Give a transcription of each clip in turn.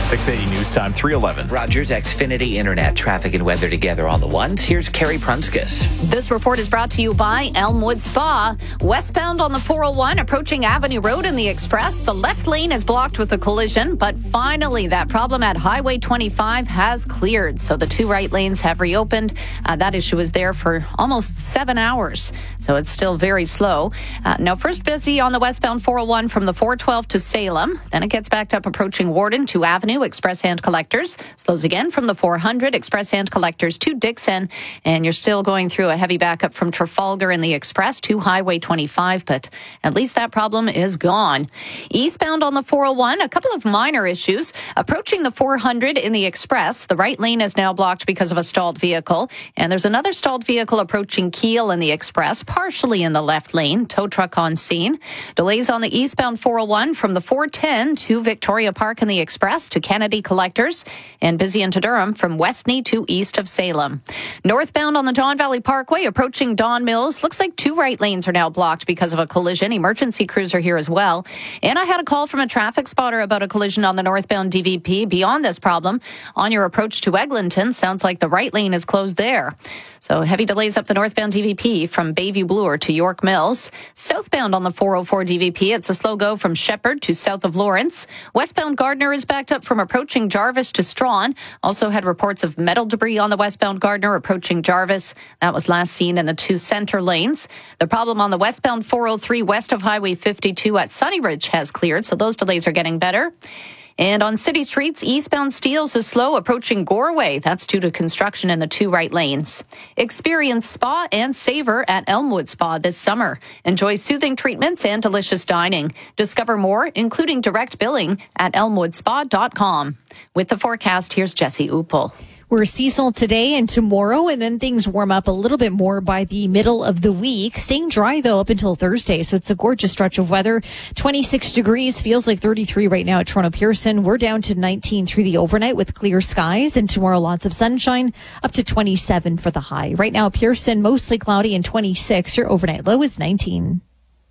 680 News Time, 3:11. Rogers Xfinity Internet traffic and weather together on the ones. Here's Carrie Prunskis. This report is brought to you by Elmwood Spa. Westbound on the 401, approaching Avenue Road in the Express. The left lane is blocked with a collision, but finally that problem at Highway 25 has cleared. So the two right lanes have reopened. That issue was there for almost 7 hours. So it's still very slow. Now first busy on the westbound 401 from the 412 to Salem. Then it gets backed up approaching Warden to Avenue, Express Hand Collectors. Slows again from the 400, Express Hand Collectors to Dixon. And you're still going through a heavy backup from Trafalgar in the Express to Highway 25, but at least that problem is gone. Eastbound on the 401, a couple of minor issues. Approaching the 400 in the Express, the right lane is now blocked because of a stalled vehicle. And there's another stalled vehicle approaching Kiel in the Express, partially in the left lane. Tow truck on scene. Delays on the eastbound 401 from the 410 to Victoria Park in the Express to Kennedy Collectors, and busy into Durham from Westney to east of Salem. Northbound on the Don Valley Parkway approaching Don Mills. Looks like two right lanes are now blocked because of a collision. Emergency crews are here as well. And I had a call from a traffic spotter about a collision on the northbound DVP. Beyond this problem, on your approach to Eglinton, sounds like the right lane is closed there. So heavy delays up the northbound DVP from Bayview Bloor to York Mills. Southbound on the 404 DVP, it's a slow go from Shepherd to south of Lawrence. Westbound Gardner is backed up from approaching Jarvis to Strawn. Also had reports of metal debris on the westbound Gardner approaching Jarvis. That was last seen in the two center lanes. The problem on the westbound 403 west of Highway 52 at Sunny Ridge has cleared, so those delays are getting better. And on city streets, eastbound Steeles is slow approaching Goreway. That's due to construction in the two right lanes. Experience spa and savor at Elmwood Spa this summer. Enjoy soothing treatments and delicious dining. Discover more, including direct billing, at elmwoodspa.com. With the forecast, here's Jesse Uppel. We're seasonal today and tomorrow, and then things warm up a little bit more by the middle of the week. Staying dry, though, up until Thursday, so it's a gorgeous stretch of weather. 26 degrees, feels like 33 right now at Toronto Pearson. We're down to 19 through the overnight with clear skies, and tomorrow lots of sunshine, up to 27 for the high. Right now, Pearson, mostly cloudy and 26. Your overnight low is 19.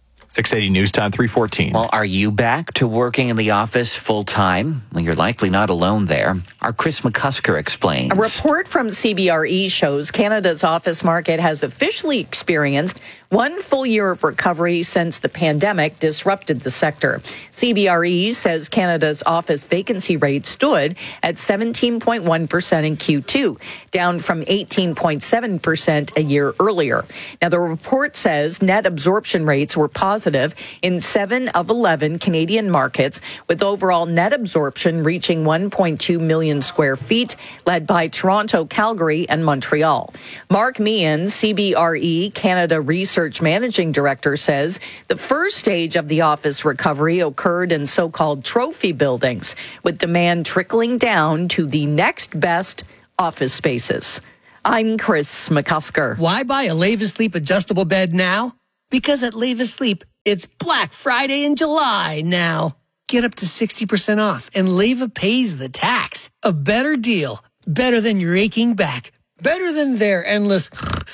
680 News Time, 3:14. Well, are you back to working in the office full time? Well, you're likely not alone there. Our Chris McCusker explains. A report from CBRE shows Canada's office market has officially experienced one full year of recovery since the pandemic disrupted the sector. CBRE says Canada's office vacancy rate stood at 17.1% in Q2, down from 18.7% a year earlier. Now, the report says net absorption rates were positive in 7 of 11 Canadian markets, with overall net absorption reaching 1.2 million square feet, led by Toronto, Calgary, and Montreal. Mark Meehan, CBRE Canada Research Managing Director, says the first stage of the office recovery occurred in so-called trophy buildings, with demand trickling down to the next best office spaces. I'm Chris McCusker. Why buy a Leva Sleep adjustable bed now? Because at Leva Sleep, it's Black Friday in July now. Get up to 60% off, and Leva pays the tax. A better deal. Better than your aching back. Better than their endless...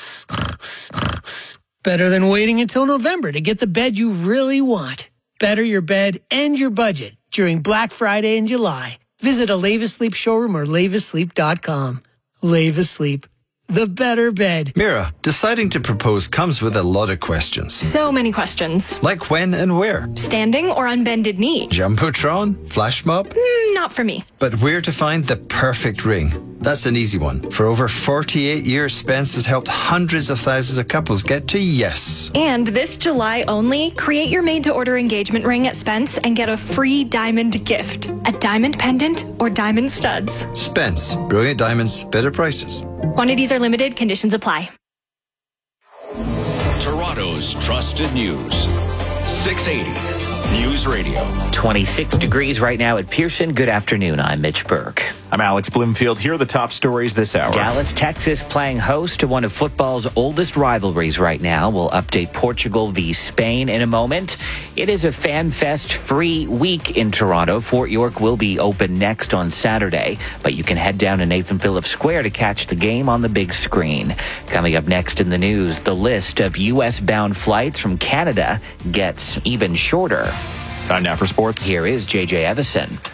Better than waiting until November to get the bed you really want. Better your bed and your budget during Black Friday in July. Visit a Leva Sleep showroom or levasleep.com. Leva Sleep. The better bed. Mira, deciding to propose comes with a lot of questions. So many questions. Like when and where? Standing or on bended knee? Jumbotron? Flash mob? Not for me. But where to find the perfect ring? That's an easy one. For over 48 years, Spence has helped hundreds of thousands of couples get to yes. And this July only, create your made-to-order engagement ring at Spence and get a free diamond gift. A diamond pendant or diamond studs. Spence. Brilliant diamonds, better prices. Quantities are limited. Conditions apply. Toronto's trusted news. 680 News Radio. 26 degrees right now at Pearson. Good afternoon. I'm Mitch Burke. I'm Alex Bloomfield. Here are the top stories this hour. Dallas, Texas playing host to one of football's oldest rivalries right now. We'll update Portugal v. Spain in a moment. It is a Fan Fest free week in Toronto. Fort York will be open next on Saturday, but you can head down to Nathan Phillips Square to catch the game on the big screen. Coming up next in the news, the list of U.S.-bound flights from Canada gets even shorter. Time now for sports. Here is J.J. Evison.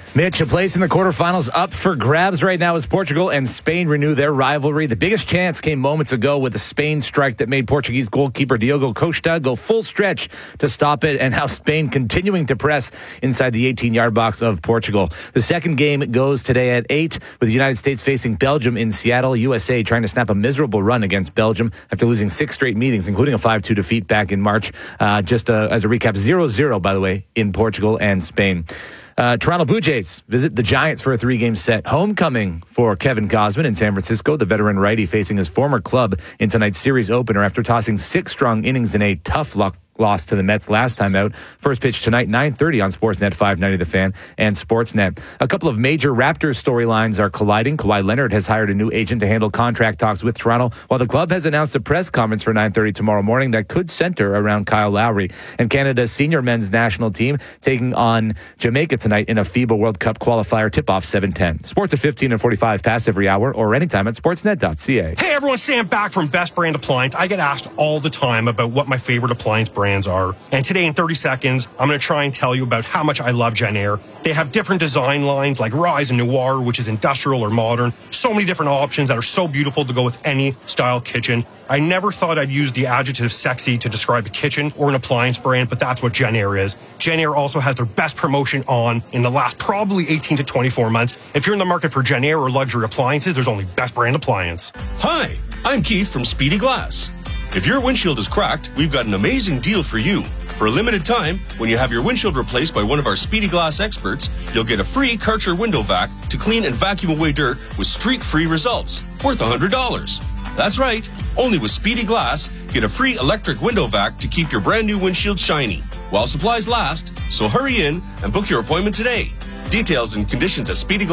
Mitch, a place in the quarterfinals up for grabs right now as Portugal and Spain renew their rivalry. The biggest chance came moments ago with a Spain strike that made Portuguese goalkeeper Diogo Costa go full stretch to stop it, and how Spain continuing to press inside the 18-yard box of Portugal. The second game goes today at 8 with the United States facing Belgium in Seattle. USA trying to snap a miserable run against Belgium after losing 6 straight meetings, including a 5-2 defeat back in March. As a recap, 0-0, by the way, in Portugal and Spain. Toronto Blue Jays visit the Giants for a 3-game set. Homecoming for Kevin Gausman in San Francisco, the veteran righty facing his former club in tonight's series opener after tossing 6 strong innings in a tough loss to the Mets last time out. First pitch tonight, 9:30 on Sportsnet 590 The Fan and Sportsnet. A couple of major Raptors storylines are colliding. Kawhi Leonard has hired a new agent to handle contract talks with Toronto, while the club has announced a press conference for 9:30 tomorrow morning that could center around Kyle Lowry. And Canada's senior men's national team taking on Jamaica tonight in a FIBA World Cup qualifier tip-off 7:10. Sports at 15 and 45 pass every hour or anytime at sportsnet.ca. Hey everyone, Sam back from Best Brand Appliance. I get asked all the time about what my favorite appliance brands are. And today in 30 seconds, I'm going to try and tell you about how much I love Genair. They have different design lines like Rise and Noir, which is industrial or modern. So many different options that are so beautiful to go with any style kitchen. I never thought I'd use the adjective sexy to describe a kitchen or an appliance brand, but that's what Genair is. Genair also has their best promotion on in the last probably 18 to 24 months. If you're in the market for Genair or luxury appliances, there's only Best Brand Appliance. Hi, I'm Keith from Speedy Glass. If your windshield is cracked, we've got an amazing deal for you. For a limited time, when you have your windshield replaced by one of our Speedy Glass experts, you'll get a free Karcher window vac to clean and vacuum away dirt with streak-free results, worth $100. That's right, only with Speedy Glass, get a free electric window vac to keep your brand new windshield shiny, while supplies last, so hurry in and book your appointment today. Details and conditions at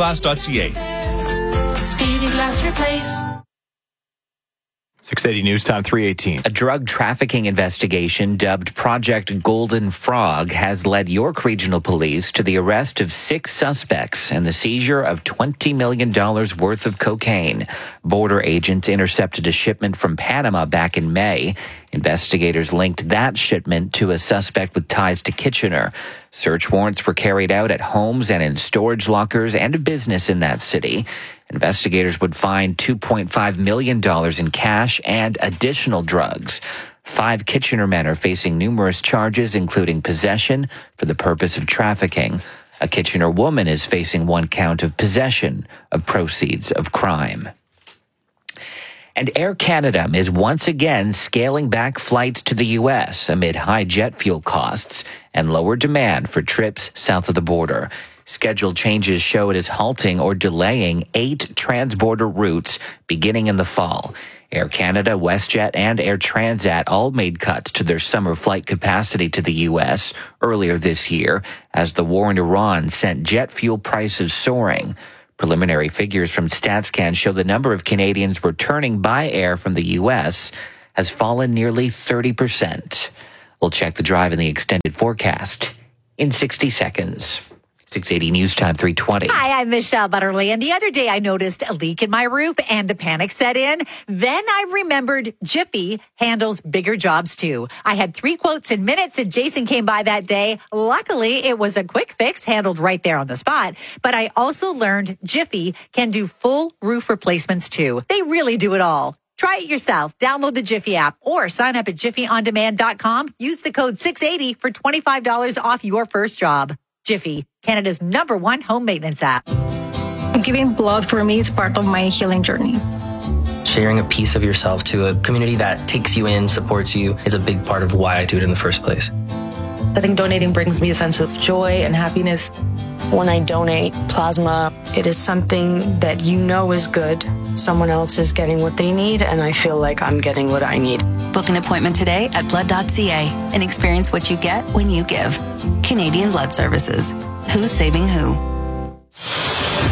speedyglass.ca. Speedy Glass Replace. 680 News Time 3:18. A drug trafficking investigation dubbed Project Golden Frog has led York Regional Police to the arrest of 6 suspects and the seizure of $20 million worth of cocaine. Border agents intercepted a shipment from Panama back in May. Investigators linked that shipment to a suspect with ties to Kitchener. Search warrants were carried out at homes and in storage lockers and a business in that city. Investigators would find $2.5 million in cash and additional drugs. 5 Kitchener men are facing numerous charges, including possession for the purpose of trafficking. A Kitchener woman is facing 1 count of possession of proceeds of crime. And Air Canada is once again scaling back flights to the U.S. amid high jet fuel costs and lower demand for trips south of the border. Schedule changes show it is halting or delaying 8 transborder routes beginning in the fall. Air Canada, WestJet, and Air Transat all made cuts to their summer flight capacity to the U.S. earlier this year as the war in Iran sent jet fuel prices soaring. Preliminary figures from StatsCan show the number of Canadians returning by air from the U.S. has fallen nearly 30%. We'll check the drive in the extended forecast in 60 seconds. 680 News Time 3:20. Hi, I'm Michelle Butterly, and the other day I noticed a leak in my roof and the panic set in. Then I remembered Jiffy handles bigger jobs too. I had 3 quotes in minutes and Jason came by that day. Luckily, it was a quick fix handled right there on the spot. But I also learned Jiffy can do full roof replacements too. They really do it all. Try it yourself. Download the Jiffy app or sign up at jiffyondemand.com. Use the code 680 for $25 off your first job. Jiffy, Canada's #1 home maintenance app. Giving blood for me is part of my healing journey. Sharing a piece of yourself to a community that takes you in, supports you, is a big part of why I do it in the first place. I think donating brings me a sense of joy and happiness. When I donate plasma, it is something that you know is good. Someone else is getting what they need, and I feel like I'm getting what I need. Book an appointment today at blood.ca and experience what you get when you give. Canadian Blood Services. Who's saving who?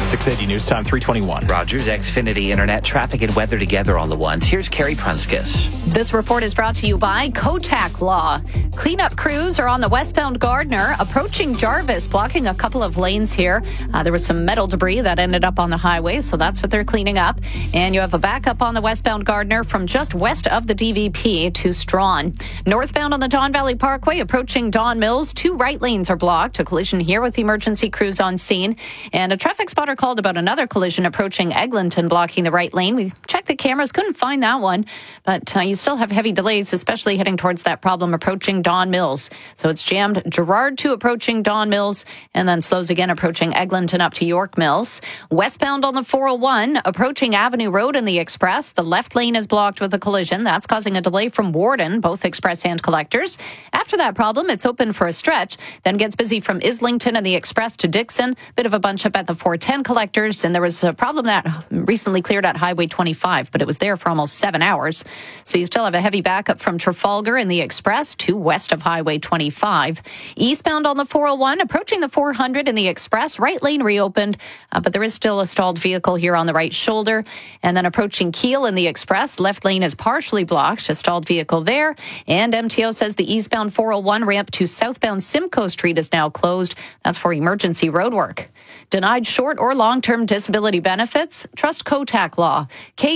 680 News Time 321. Rogers, Xfinity Internet, traffic and weather together on the ones. Here's Carrie Prunskis. This report is brought to you by Kotak Law. Cleanup crews are on the westbound Gardner approaching Jarvis, blocking a couple of lanes here. There was some metal debris that ended up on the highway, so that's what they're cleaning up. And you have a backup on the westbound Gardner from just west of the DVP to Strawn. Northbound on the Don Valley Parkway approaching Don Mills, 2 right lanes are blocked. A collision here with emergency crews on scene. And a traffic spotter called about another collision approaching Eglinton, blocking the right lane. We checked the cameras, couldn't find that one, but you still have heavy delays, especially heading towards that problem approaching Don Mills. So it's jammed Gerard to approaching Don Mills, and then slows again approaching Eglinton up to York Mills. Westbound on the 401 approaching Avenue Road in the Express. The left lane is blocked with a collision. That's causing a delay from Warden, both express and collectors. After that problem, it's open for a stretch, then gets busy from Islington and the Express to Dixon. Bit of a bunch up at the 410 collectors, and there was a problem that recently cleared at Highway 25, but it was there for almost 7 hours. So you still have a heavy backup from Trafalgar in the Express to west of Highway 25. Eastbound on the 401, approaching the 400 in the Express, right lane reopened, but there is still a stalled vehicle here on the right shoulder. And then approaching Kiel in the Express, left lane is partially blocked, a stalled vehicle there. And MTO says the eastbound 401 ramp to southbound Simcoe Street is now closed. That's for emergency roadwork. Denied short or long-term disability benefits? Trust Kotak Law.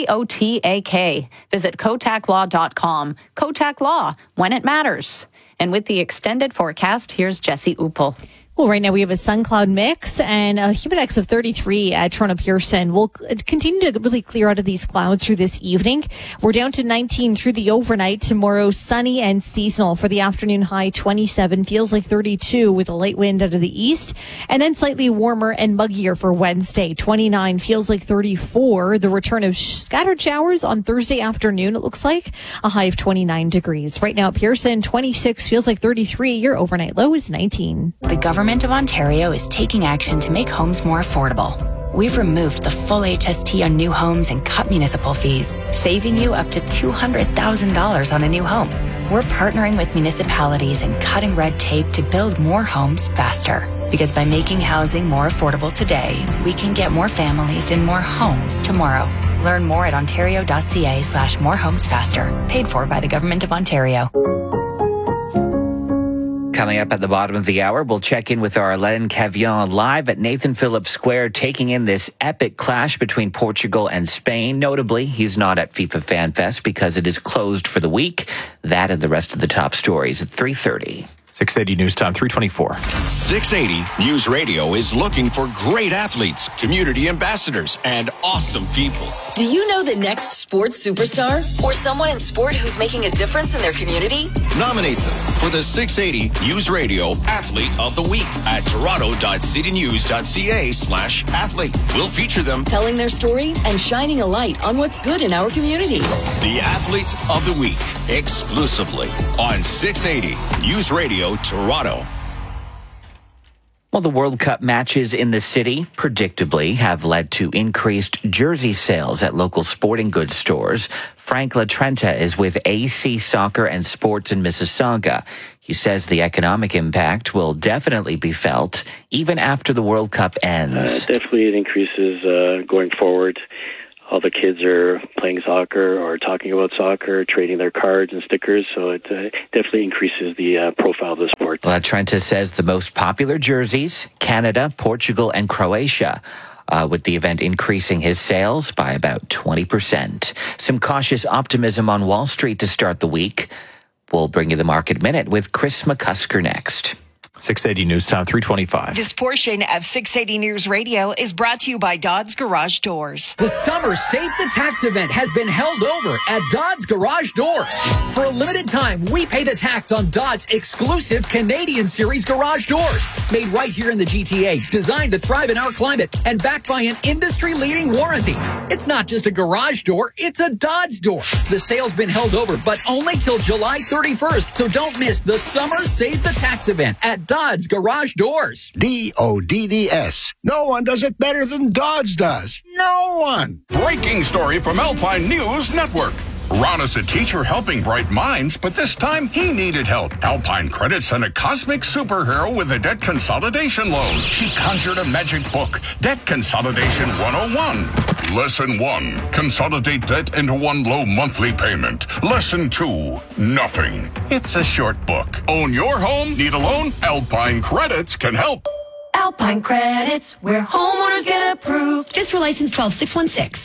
Kotak. Visit kotaklaw.com. Kotak Law, when it matters. And with the extended forecast, here's Jesse Uppel. Well, right now we have a sun cloud mix and a humidex of 33 at Toronto Pearson. We'll continue to really clear out of these clouds through this evening. We're down to 19 through the overnight. Tomorrow, sunny and seasonal. For the afternoon high, 27. Feels like 32 with a light wind out of the east. And then slightly warmer and muggier for Wednesday. 29 feels like 34. The return of scattered showers on Thursday afternoon, it looks like. A high of 29 degrees. Right now at Pearson, 26 feels like 33. Your overnight low is 19. The government of Ontario is taking action to make homes more affordable. We've removed the full HST on new homes and cut municipal fees, saving you up to $200,000 on a new home. We're partnering with municipalities and cutting red tape to build more homes faster. Because by making housing more affordable today, we can get more families in more homes tomorrow. Learn more at ontario.ca/morehomesfaster. Paid for by the Government of Ontario. Coming up at the bottom of the hour, we'll check in with our Alain Cavion live at Nathan Phillips Square, taking in this epic clash between Portugal and Spain. Notably, he's not at FIFA Fan Fest because it is closed for the week. That and the rest of the top stories at 3:30. 680 News Time 324. 680 News Radio is looking for great athletes, community ambassadors, and awesome people. Do you know the next sports superstar or someone in sport who's making a difference in their community? Nominate them for the 680 News Radio Athlete of the Week at toronto.citynews.ca/athlete. We'll feature them telling their story and shining a light on what's good in our community. The Athlete of the Week, exclusively on 680 News Radio Toronto. Well, the World Cup matches in the city, predictably, have led to increased jersey sales at local sporting goods stores. Frank LaTrenta is with AC Soccer and Sports in Mississauga. He says the economic impact will definitely be felt even after the World Cup ends. Definitely it increases going forward. All the kids are playing soccer or talking about soccer, trading their cards and stickers, so it definitely increases the profile of the sport. LaTrenta says the most popular jerseys, Canada, Portugal, and Croatia, with the event increasing his sales by about 20%. Some cautious optimism on Wall Street to start the week. We'll bring you the Market Minute with Chris McCusker next. 680 News Time 325. This portion of 680 News Radio is brought to you by Dodds Garage Doors. The Summer Save the Tax event has been held over at Dodds Garage Doors. For a limited time, we pay the tax on Dodds' exclusive Canadian Series garage doors. Made right here in the GTA, designed to thrive in our climate, and backed by an industry-leading warranty. It's not just a garage door, it's a Dodds door. The sale's been held over, but only till July 31st, so don't miss the Summer Save the Tax event at Dodds Garage Doors. DODDS. No one does it better than Dodds does. No one. Breaking story from Alpine News Network. Ron is a teacher helping bright minds, but this time he needed help. Alpine Credit sent a cosmic superhero with a debt consolidation loan. She conjured a magic book, Debt Consolidation 101. Lesson 1, consolidate debt into one low monthly payment. Lesson 2, nothing. It's a short book. Own your home? Need a loan? Alpine Credits can help. Alpine Credits, where homeowners get approved. Just for license 12616.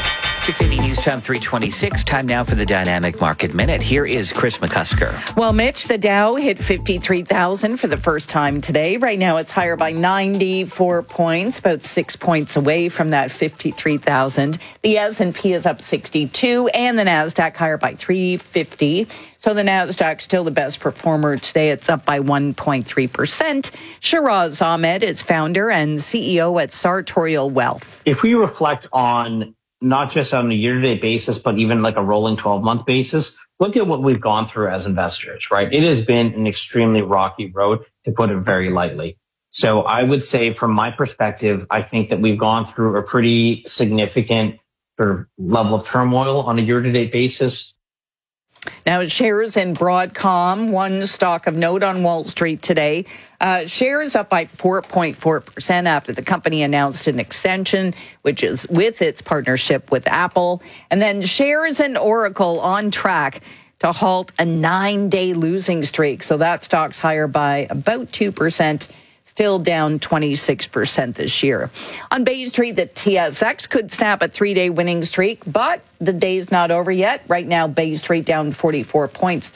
680 News Time 326. Time now for the Dynamic Market Minute. Here is Chris McCusker. Well, Mitch, the Dow hit 53,000 for the first time today. Right now it's higher by 94 points, about 6 points away from that 53,000. The S&P is up 62 and the NASDAQ higher by 350. So the NASDAQ still the best performer today. It's up by 1.3%. Shiraz Ahmed is founder and CEO at Sartorial Wealth. If we reflect on not just on a year-to-date basis, but even like a rolling 12-month basis, look at what we've gone through as investors, right? It has been an extremely rocky road, to put it very lightly. So I would say from my perspective, I think that we've gone through a pretty significant sort of level of turmoil on a year-to-date basis. Now, shares in Broadcom, one stock of note on Wall Street today. Shares up by 4.4% after the company announced an extension, which is with its partnership with Apple. And then shares in Oracle on track to halt a 9-day losing streak. So that stock's higher by about 2%. Still down 26% this year. On Bay Street, the TSX could snap a 3-day winning streak, but the day's not over yet. Right now, Bay Street down 44 points,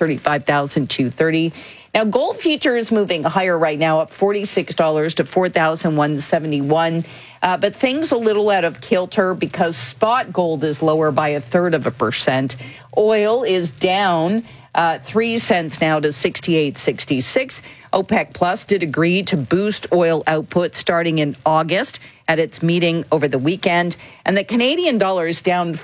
35,230. Now, gold futures moving higher right now, up $46 to $4,171. But things a little out of kilter because spot gold is lower by 1/3%. Oil is down 3 cents now to 68.66. OPEC Plus did agree to boost oil output starting in August at its meeting over the weekend. And the Canadian dollar is down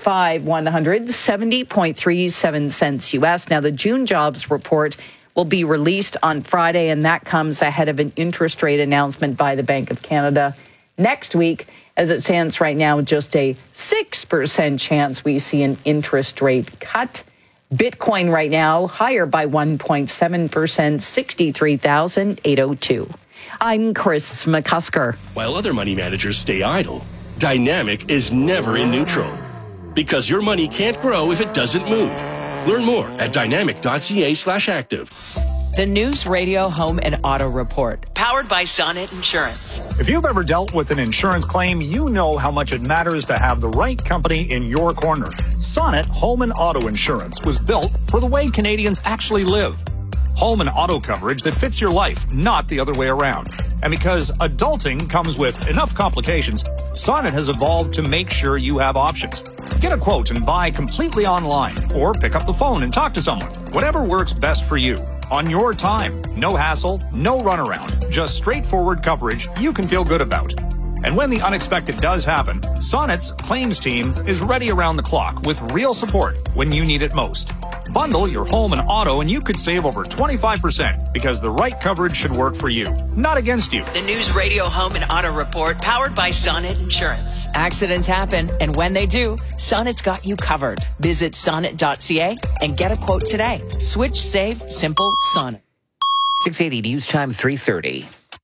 70.37 cents U.S. Now, the June jobs report will be released on Friday, and that comes ahead of an interest rate announcement by the Bank of Canada next week. As it stands right now, just a 6% chance we see an interest rate cut. Bitcoin right now higher by 1.7%, 63,802. I'm Chris McCusker. While other money managers stay idle, Dynamic is never in neutral because your money can't grow if it doesn't move. Learn more at dynamic.ca/active. The News Radio Home and Auto Report, powered by Sonnet Insurance. If you've ever dealt with an insurance claim, you know how much it matters to have the right company in your corner. Sonnet Home and Auto Insurance was built for the way Canadians actually live. Home and auto coverage that fits your life, not the other way around. And because adulting comes with enough complications, Sonnet has evolved to make sure you have options. Get a quote and buy completely online, or pick up the phone and talk to someone. Whatever works best for you. On your time. No hassle, no runaround. Just straightforward coverage you can feel good about. And when the unexpected does happen, Sonnet's claims team is ready around the clock with real support when you need it most. Bundle your home and auto and you could save over 25% because the right coverage should work for you, not against you. The News Radio Home and Auto Report, powered by Sonnet Insurance. Accidents happen, and when they do, Sonnet's got you covered. Visit sonnet.ca and get a quote today. Switch, save, simple, Sonnet. 680 News Time 3:30.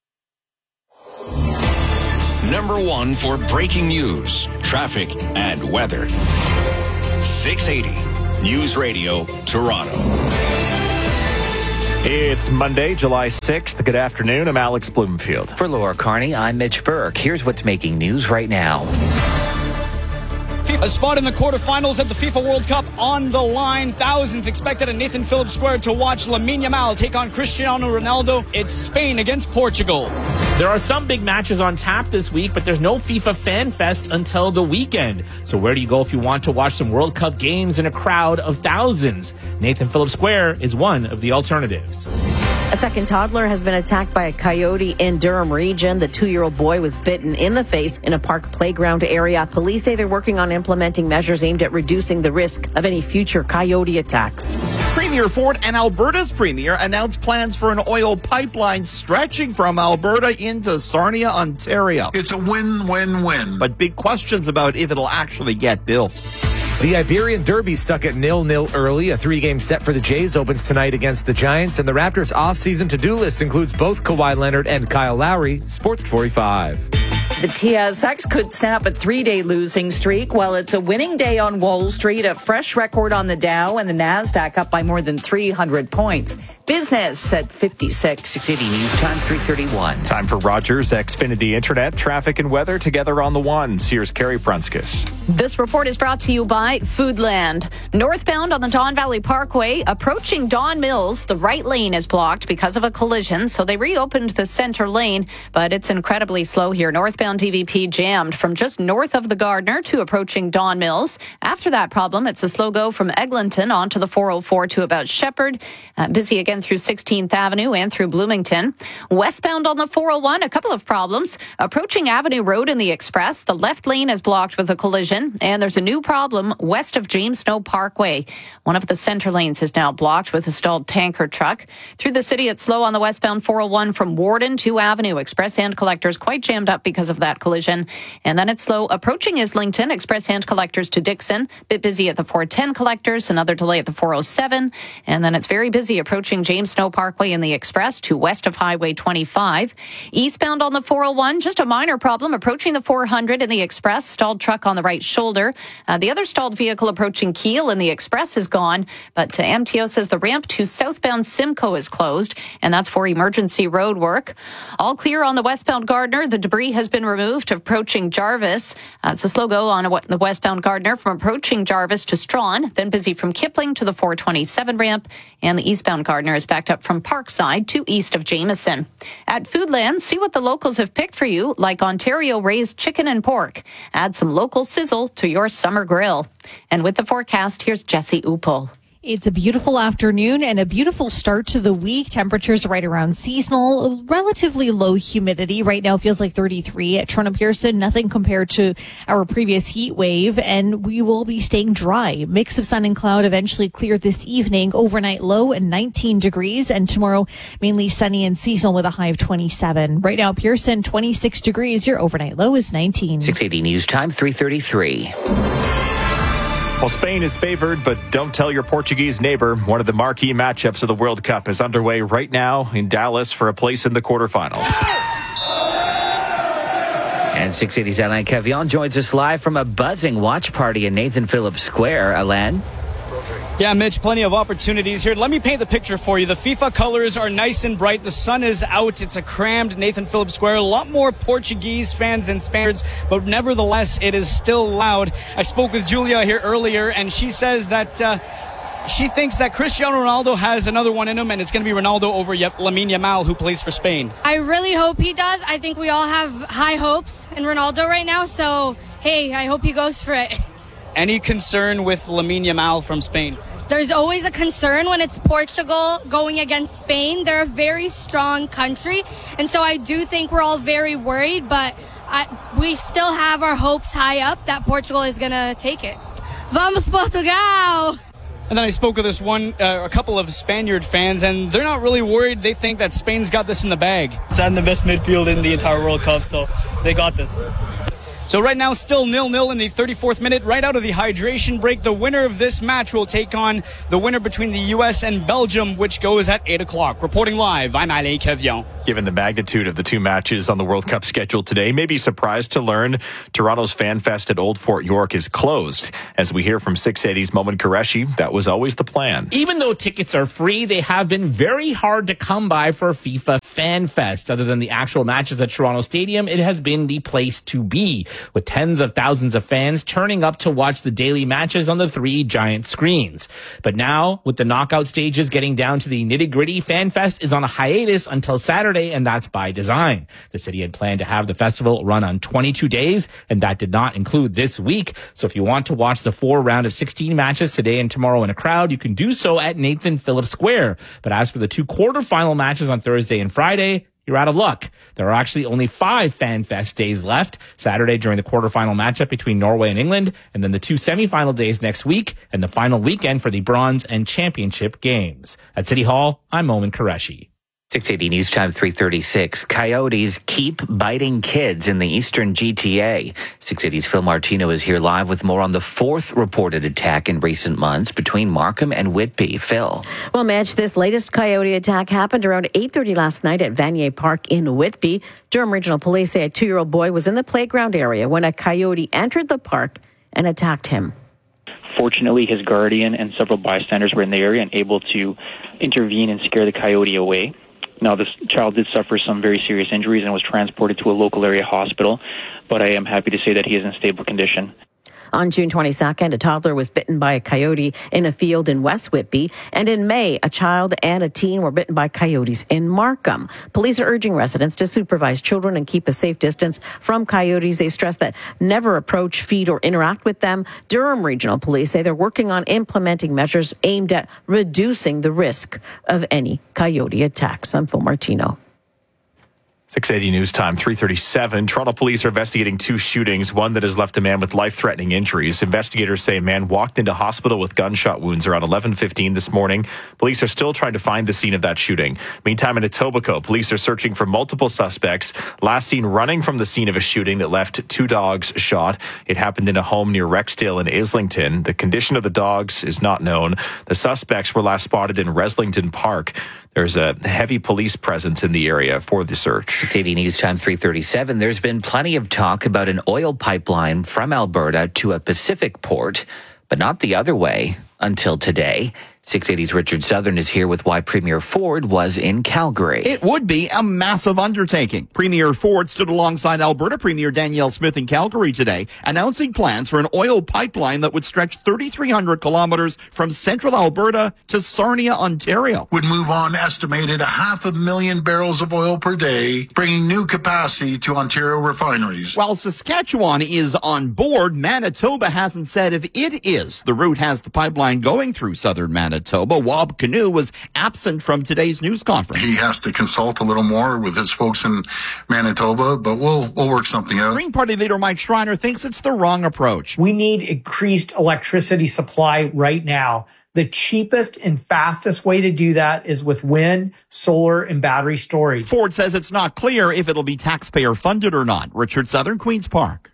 Number 1 for breaking news, traffic, and weather. 680 News Radio, Toronto. It's Monday, July 6th. Good afternoon. I'm Alex Bloomfield. For Laura Carney, I'm Mitch Burke. Here's what's making news right now. A spot in the quarterfinals at the FIFA World Cup on the line. Thousands expected at Nathan Phillips Square to watch Lamine Yamal take on Cristiano Ronaldo. It's Spain against Portugal. There are some big matches on tap this week, but there's no FIFA Fan Fest until the weekend. So where do you go if you want to watch some World Cup games in a crowd of thousands? Nathan Phillips Square is one of the alternatives. A second toddler has been attacked by a coyote in Durham region. The 2-year-old boy was bitten in the face in a park playground area. Police say they're working on implementing measures aimed at reducing the risk of any future coyote attacks. Premier Ford and Alberta's Premier announced plans for an oil pipeline stretching from Alberta into Sarnia, Ontario. It's a win-win-win. But big questions about if it'll actually get built. The Iberian Derby stuck at 0-0 early. A 3-game set for the Jays opens tonight against the Giants. And the Raptors' off-season to-do list includes both Kawhi Leonard and Kyle Lowry. Sports 45. The TSX could snap a 3-day losing streak. While it's a winning day on Wall Street, a fresh record on the Dow and the NASDAQ up by more than 300 points. Business at 56. 680 News Time, 3:31. Time for Rogers Xfinity Internet, traffic and weather together on the one. Here's Carrie Prunskis. This report is brought to you by Foodland. Northbound on the Don Valley Parkway, approaching Don Mills, the right lane is blocked because of a collision, so they reopened the center lane, but it's incredibly slow here. Northbound DVP jammed from just north of the Gardner to approaching Don Mills. After that problem, it's a slow go from Eglinton onto the 404 to about Shepherd. Busy again through 16th Avenue and through Bloomington. Westbound on the 401, a couple of problems. Approaching Avenue Road in the Express, the left lane is blocked with a collision, and there's a new problem west of James Snow Parkway. One of the center lanes is now blocked with a stalled tanker truck. Through the city, it's slow on the westbound 401 from Warden to Avenue. Express hand collectors quite jammed up because of that collision. And then it's slow approaching Islington. Express hand collectors to Dixon. Bit busy at the 410 collectors. Another delay at the 407. And then it's very busy approaching James Snow Parkway in the Express to west of Highway 25. Eastbound on the 401, just a minor problem approaching the 400 in the Express. Stalled truck on the right shoulder. The other stalled vehicle approaching Kiel in the Express is gone, but MTO says the ramp to southbound Simcoe is closed, and that's for emergency road work. All clear on the westbound Gardner. The debris has been removed approaching Jarvis. It's a slow go on the westbound Gardner from approaching Jarvis to Strawn, then busy from Kipling to the 427 ramp, and the eastbound Gardner is backed up from Parkside to east of Jameson. At Foodland, see what the locals have picked for you, like Ontario raised chicken and pork. Add some local sizzle to your summer grill. And with the forecast, here's Jesse Upel. It's a beautiful afternoon and a beautiful start to the week. Temperatures right around seasonal, relatively low humidity. Right now it feels like 33 at Toronto Pearson, nothing compared to our previous heat wave, and we will be staying dry. Mix of sun and cloud eventually clear this evening. Overnight low at 19 degrees, and tomorrow mainly sunny and seasonal with a high of 27. Right now Pearson, 26 degrees. Your overnight low is 19. 680 News Time, 3:33. Well, Spain is favored, but don't tell your Portuguese neighbor. One of the marquee matchups of the World Cup is underway right now in Dallas for a place in the quarterfinals. And 680's Alain Cavion joins us live from a buzzing watch party in Nathan Phillips Square. Alain? Yeah, Mitch, plenty of opportunities here. Let me paint the picture for you. The FIFA colors are nice and bright. The sun is out. It's a crammed Nathan Phillips Square. A lot more Portuguese fans than Spaniards, but nevertheless, it is still loud. I spoke with Julia here earlier, and she says that she thinks that Cristiano Ronaldo has another one in him, and it's going to be Ronaldo over Lamine Yamal, who plays for Spain. I really hope he does. I think we all have high hopes in Ronaldo right now, so, hey, I hope he goes for it. Any concern with Lamine Yamal from Spain? There's always a concern when it's Portugal going against Spain. They're a very strong country, and so I do think we're all very worried, but we still have our hopes high up that Portugal is going to take it. Vamos Portugal! And then I spoke with a couple of Spaniard fans, and they're not really worried. They think that Spain's got this in the bag. It's the best midfield in the entire World Cup, so they got this. So right now, still 0-0 in the 34th minute. Right out of the hydration break, the winner of this match will take on the winner between the U.S. and Belgium, which goes at 8 o'clock. Reporting live, I'm Alain Cavion. Given the magnitude of the two matches on the World Cup schedule today, may be surprised to learn Toronto's Fan Fest at Old Fort York is closed. As we hear from 680's Momin Qureshi, that was always the plan. Even though tickets are free, they have been very hard to come by for FIFA Fan Fest. Other than the actual matches at Toronto Stadium, it has been the place to be, with tens of thousands of fans turning up to watch the daily matches on the three giant screens. But now, with the knockout stages getting down to the nitty-gritty, Fan Fest is on a hiatus until Saturday, and that's by design. The city had planned to have the festival run on 22 days, and that did not include this week. So if you want to watch the 4 round of 16 matches today and tomorrow in a crowd, you can do so at Nathan Phillips Square. But as for the 2 quarterfinal matches on Thursday and Friday, you're out of luck. There are actually only 5 Fan Fest days left. Saturday during the quarterfinal matchup between Norway and England, and then the 2 semifinal days next week, and the final weekend for the bronze and championship games. At City Hall, I'm Momin Qureshi. 680 News Time 336. Coyotes keep biting kids in the eastern GTA. 680's Phil Martino is here live with more on the fourth reported attack in recent months between Markham and Whitby. Phil. Well, Mitch, this latest coyote attack happened around 8:30 last night at Vanier Park in Whitby. Durham Regional Police say a 2-year-old boy was in the playground area when a coyote entered the park and attacked him. Fortunately, his guardian and several bystanders were in the area and able to intervene and scare the coyote away. Now, this child did suffer some very serious injuries and was transported to a local area hospital, but I am happy to say that he is in stable condition. On June 22nd, a toddler was bitten by a coyote in a field in West Whitby. And in May, a child and a teen were bitten by coyotes in Markham. Police are urging residents to supervise children and keep a safe distance from coyotes. They stress that never approach, feed, or interact with them. Durham Regional Police say they're working on implementing measures aimed at reducing the risk of any coyote attacks. I'm Phil Martino. 680 News Time 337. Toronto police are investigating 2 shootings, one that has left a man with life-threatening injuries. Investigators say a man walked into hospital with gunshot wounds around 11:15 this morning. Police are still trying to find the scene of that shooting. Meantime, in Etobicoke, police are searching for multiple suspects. Last seen running from the scene of a shooting that left 2 dogs shot. It happened in a home near Rexdale in Islington. The condition of the dogs is not known. The suspects were last spotted in Reslington Park. There's a heavy police presence in the area for the search. 680 News Time 337. There's been plenty of talk about an oil pipeline from Alberta to a Pacific port, but not the other way until today. 680's Richard Southern is here with why Premier Ford was in Calgary. It would be a massive undertaking. Premier Ford stood alongside Alberta Premier Danielle Smith in Calgary today, announcing plans for an oil pipeline that would stretch 3,300 kilometers from central Alberta to Sarnia, Ontario. Would move on estimated 500,000 barrels of oil per day, bringing new capacity to Ontario refineries. While Saskatchewan is on board, Manitoba hasn't said if it is. The route has the pipeline going through southern Manitoba. Wab Kinew was absent from today's news conference. He has to consult a little more with his folks in Manitoba, but we'll work something out. Green Party leader Mike Schreiner thinks it's the wrong approach. We need increased electricity supply right now. The cheapest and fastest way to do that is with wind, solar, and battery storage. Ford says it's not clear if it'll be taxpayer funded or not. Richard Southern, Queen's Park.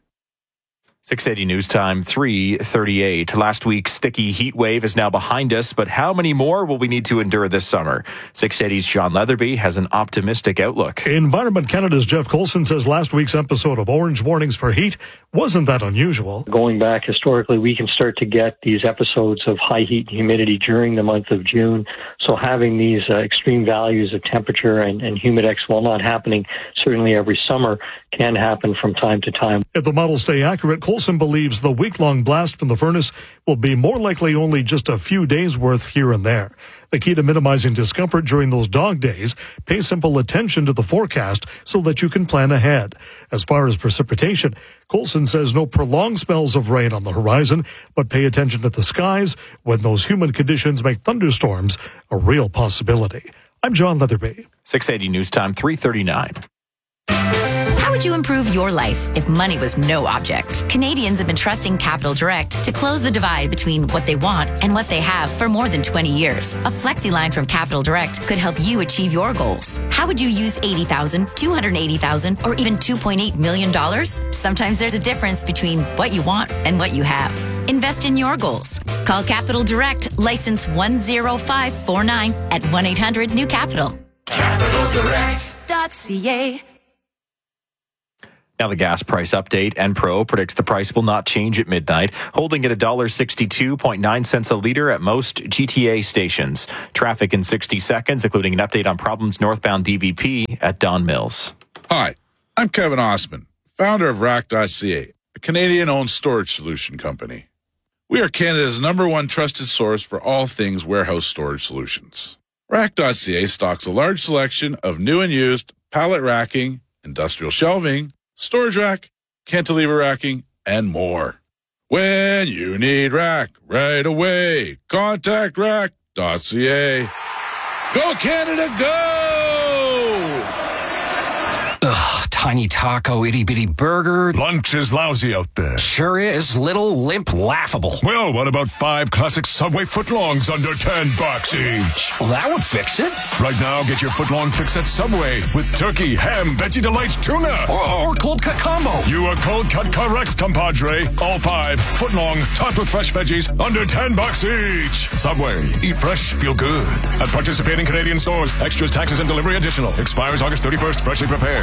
680 News Time 338. Last week's sticky heat wave is now behind us, but how many more will we need to endure this summer? 680's John Leatherby has an optimistic outlook. Environment Canada's Jeff Colson says last week's episode of Orange Warnings for Heat wasn't that unusual. Going back historically, we can start to get these episodes of high heat and humidity during the month of June. So having these extreme values of temperature and humidex, while not happening certainly every summer, can happen from time to time. If the models stay accurate, Colson believes the week-long blast from the furnace will be more likely only just a few days' worth here and there. The key to minimizing discomfort during those dog days, pay simple attention to the forecast so that you can plan ahead. As far as precipitation, Colson says no prolonged spells of rain on the horizon, but pay attention to the skies when those humid conditions make thunderstorms a real possibility. I'm John Leatherby. 680 News Time 339. How would you improve your life if money was no object? Canadians have been trusting Capital Direct to close the divide between what they want and what they have for more than 20 years. A flexi line from Capital Direct could help you achieve your goals. How would you use $80,000, $280,000, or even $2.8 million? Sometimes there's a difference between what you want and what you have. Invest in your goals. Call Capital Direct, license 10549 at 1-800-NEW-CAPITAL. CapitalDirect.ca. Now the gas price update. Enpro predicts the price will not change at midnight, holding at $1.62.9 a liter at most GTA stations. Traffic in 60 seconds, including an update on problems northbound DVP at Don Mills. Hi, I'm Kevin Osman, founder of Rack.ca, a Canadian-owned storage solution company. We are Canada's #1 trusted source for all things warehouse storage solutions. Rack.ca stocks a large selection of new and used pallet racking, industrial shelving, storage rack, cantilever racking, and more. When you need rack right away, contact rack.ca. Go Canada, go! Ugh, tiny taco, itty-bitty burger. Lunch is lousy out there. Sure is. Little, limp, laughable. Well, what about 5 classic Subway footlongs under $10 each? Well, that would fix it. Right now, get your footlong fix at Subway with turkey, ham, Betsy Delights, tuna. Or cold cut combo. You are cold cut correct, compadre. All 5 footlong, topped with fresh veggies, under $10 each. Subway. Eat fresh, feel good. At participating Canadian stores. Extras, taxes, and delivery additional. Expires August 31st. Freshly prepared.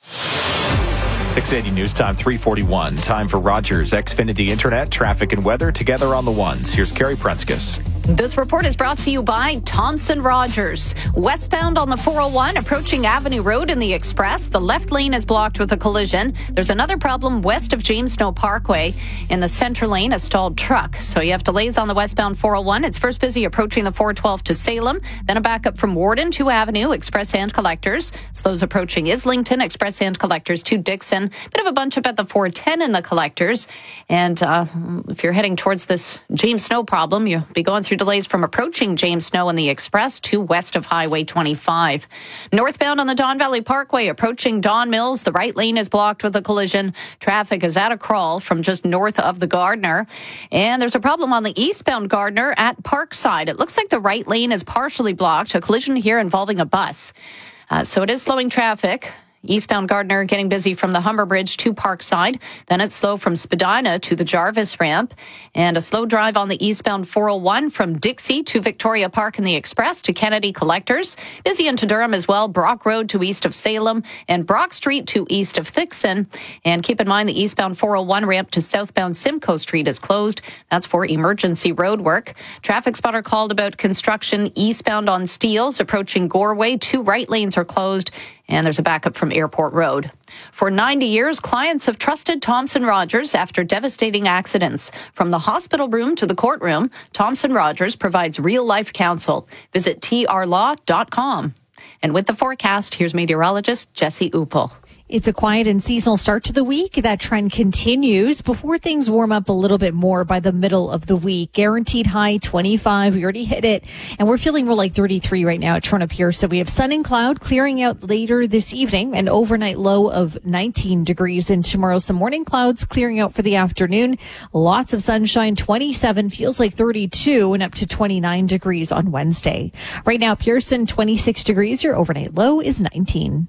680 News Time, 341. Time for Rogers Xfinity Internet, traffic and weather together on the ones. Here's Carrie Prenskus. This report is brought to you by Thomson Rogers. Westbound on the 401, approaching Avenue Road in the Express. The left lane is blocked with a collision. There's another problem west of James Snow Parkway. In the center lane, a stalled truck. So you have delays on the westbound 401. It's first busy approaching the 412 to Salem. Then a backup from Warden to Avenue, Express and Collectors. Slows approaching Islington, Express and Collectors to Dixon. Bit of a bunch up at the 410 in the Collectors. And if you're heading towards this James Snow problem, you'll be going through delays from approaching James Snow in the Express to west of Highway 25. Northbound on the Don Valley Parkway, approaching Don Mills, the right lane is blocked with a collision. Traffic is at a crawl from just north of the Gardner. And there's a problem on the eastbound Gardner at Parkside. It looks like the right lane is partially blocked. A collision here involving a bus. So it is slowing traffic. Eastbound Gardner getting busy from the Humber Bridge to Parkside. Then it's slow from Spadina to the Jarvis ramp. And a slow drive on the eastbound 401 from Dixie to Victoria Park in the Express to Kennedy Collectors. Busy into Durham as well. Brock Road to east of Salem and Brock Street to east of Thixon. And keep in mind the eastbound 401 ramp to southbound Simcoe Street is closed. That's for emergency road work. Traffic spotter called about construction eastbound on Steeles approaching Goreway. 2 right lanes are closed. And there's a backup from Airport Road. For 90 years, clients have trusted Thomson Rogers after devastating accidents. From the hospital room to the courtroom, Thomson Rogers provides real-life counsel. Visit trlaw.com. And with the forecast, here's meteorologist Jesse Uppel. It's a quiet and seasonal start to the week. That trend continues before things warm up a little bit more by the middle of the week. Guaranteed high 25. We already hit it. And we're feeling more like 33 right now at Toronto Pier. So we have sun and cloud clearing out later this evening. An overnight low of 19 degrees. And tomorrow, some morning clouds clearing out for the afternoon. Lots of sunshine. 27 feels like 32 and up to 29 degrees on Wednesday. Right now, Pearson, 26 degrees. Your overnight low is 19.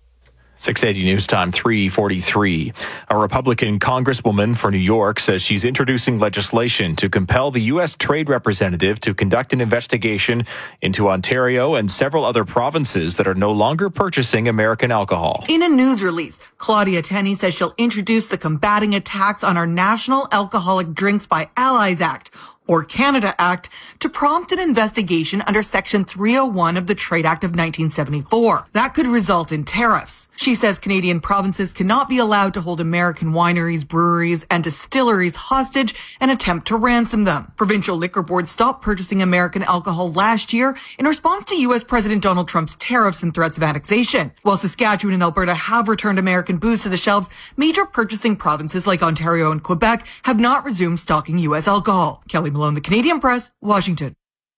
680 News Time, 343. A Republican congresswoman for New York says she's introducing legislation to compel the U.S. Trade Representative to conduct an investigation into Ontario and several other provinces that are no longer purchasing American alcohol. In a news release, Claudia Tenney says she'll introduce the Combating Attacks on Our National Alcoholic Drinks by Allies Act, or Canada Act, to prompt an investigation under Section 301 of the Trade Act of 1974. That could result in tariffs. She says Canadian provinces cannot be allowed to hold American wineries, breweries, and distilleries hostage and attempt to ransom them. Provincial liquor boards stopped purchasing American alcohol last year in response to U.S. President Donald Trump's tariffs and threats of annexation. While Saskatchewan and Alberta have returned American booze to the shelves, major purchasing provinces like Ontario and Quebec have not resumed stocking U.S. alcohol. Kelly Malone, The Canadian Press, Washington.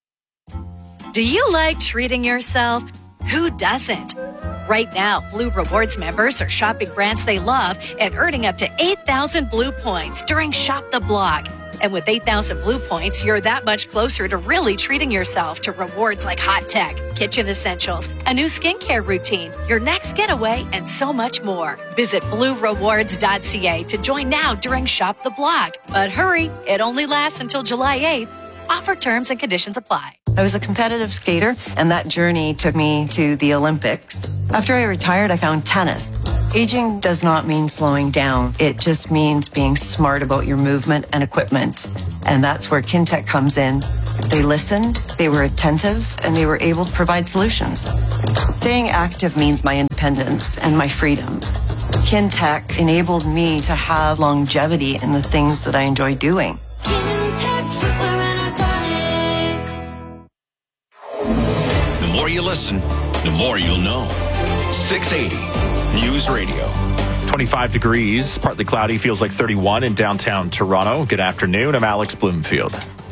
Do you like treating yourself? Who doesn't? Right now, Blue Rewards members are shopping brands they love and earning up to 8,000 Blue points during Shop the Block. And with 8,000 Blue points, you're that much closer to really treating yourself to rewards like hot tech, kitchen essentials, a new skincare routine, your next getaway, and so much more. Visit BlueRewards.ca to join now during Shop the Block. But hurry, it only lasts until July 8th. Offer terms and conditions apply. I was a competitive skater, and that journey took me to the Olympics. After I retired, I found tennis. Aging does not mean slowing down. It just means being smart about your movement and equipment. And that's where Kintec comes in. They listened, they were attentive, and they were able to provide solutions. Staying active means my independence and my freedom. Kintec enabled me to have longevity in the things that I enjoy doing. The more you listen, the more you'll know. 680 News Radio. 25 degrees, partly cloudy, feels like 31 in downtown Toronto. Good afternoon. I'm Alex Bloomfield.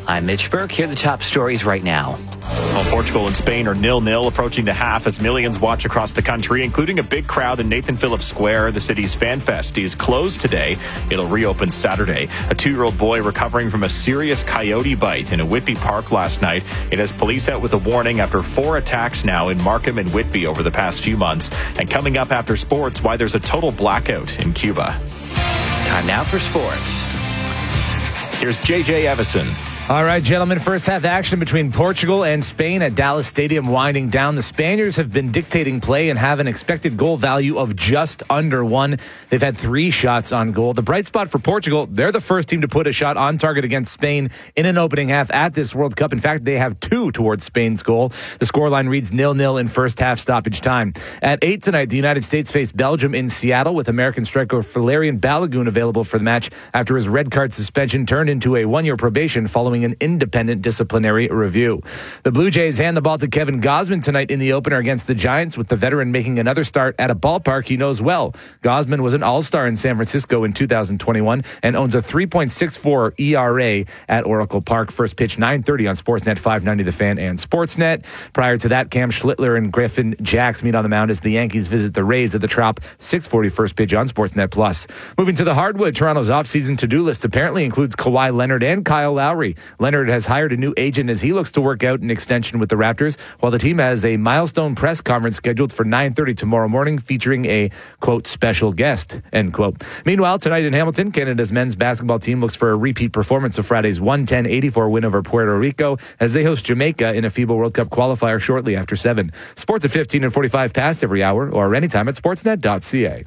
I'm Mitch Burke. Here are the top stories right now. Well, Portugal and Spain are 0-0, approaching the half as millions watch across the country, including a big crowd in Nathan Phillips Square. The city's Fan Fest is closed today. It'll reopen Saturday. A 2-year-old boy recovering from a serious coyote bite in a Whitby park last night. It has police out with a warning after 4 attacks now in Markham and Whitby over the past few months. And coming up after sports, why there's a total blackout in Cuba. Time now for sports. Here's JJ Evison. All right, gentlemen, first half action between Portugal and Spain at Dallas Stadium winding down. The Spaniards have been dictating play and have an expected goal value of just under 1. They've had 3 shots on goal. The bright spot for Portugal, they're the first team to put a shot on target against Spain in an opening half at this World Cup. In fact, they have 2 towards Spain's goal. The scoreline reads 0-0 in first half stoppage time. At 8 tonight, the United States face Belgium in Seattle with American striker Valerian Balogun available for the match after his red card suspension turned into a 1-year probation following an independent disciplinary review. The Blue Jays hand the ball to Kevin Gausman tonight in the opener against the Giants, with the veteran making another start at a ballpark he knows well. Gausman was an all-star in San Francisco in 2021 and owns a 3.64 ERA at Oracle Park. First pitch 9:30 on Sportsnet 590 The Fan and Sportsnet. Prior to that, Cam Schlittler and Griffin Jacks meet on the mound as the Yankees visit the Rays at the Trop. 6:40 first pitch on Sportsnet Plus. Moving to the hardwood, Toronto's offseason to-do list apparently includes Kawhi Leonard and Kyle Lowry. Leonard has hired a new agent as he looks to work out an extension with the Raptors, while the team has a milestone press conference scheduled for 9:30 tomorrow morning featuring a, quote, special guest, end quote. Meanwhile, tonight in Hamilton, Canada's men's basketball team looks for a repeat performance of Friday's 110-84 win over Puerto Rico as they host Jamaica in a FIBA World Cup qualifier shortly after 7. Sports at 15 and 45 past every hour or anytime at sportsnet.ca.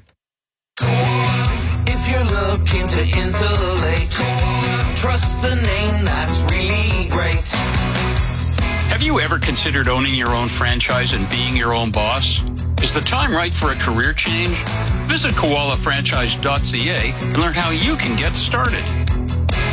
If you're looking to insulate, trust the name that's really great. Have you ever considered owning your own franchise and being your own boss? Is the time right for a career change? Visit koalafranchise.ca and learn how you can get started.